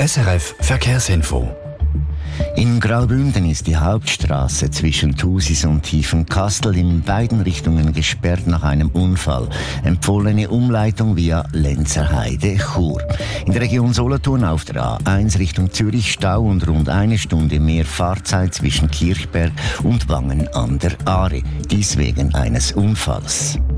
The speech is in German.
SRF Verkehrsinfo. In Graubünden ist die Hauptstraße zwischen Thusis und Tiefenkastel in beiden Richtungen gesperrt nach einem Unfall. Empfohlene Umleitung via Lenzerheide, Chur. In der Region Solothurn auf der A1 Richtung Zürich Stau und rund eine Stunde mehr Fahrzeit zwischen Kirchberg und Wangen an der Aare. Dies wegen eines Unfalls.